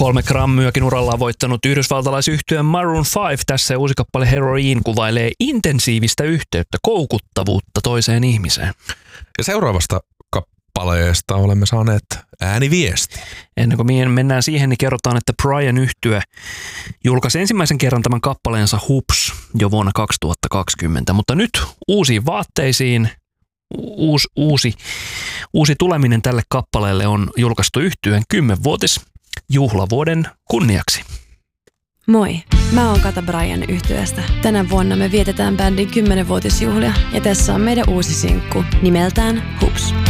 3 Grammyäkin urallaan voittanut yhdysvaltalaisyhtye Maroon 5 tässä uusi kappale Heroin kuvailee intensiivistä yhteyttä, koukuttavuutta toiseen ihmiseen. Ja seuraavasta kappaleesta olemme saaneet ääniviesti. Ennen kuin mennään siihen, niin kerrotaan, että Brian-yhtye julkaisi ensimmäisen kerran tämän kappaleensa Hoops jo vuonna 2020, mutta nyt uusiin vaatteisiin uusi tuleminen tälle kappaleelle on julkaistu yhtyeen 10-vuotis juhlavuoden kunniaksi. Moi, mä oon Kata Brian yhtyeestä. Tänä vuonna me vietetään bändin 10-vuotisjuhlia ja tässä on meidän uusi sinkku nimeltään Hoops.